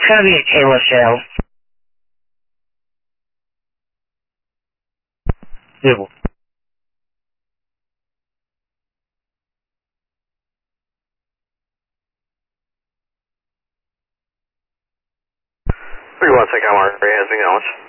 gonna be a Taylor show. Table. We want to take out Mark. How's it going?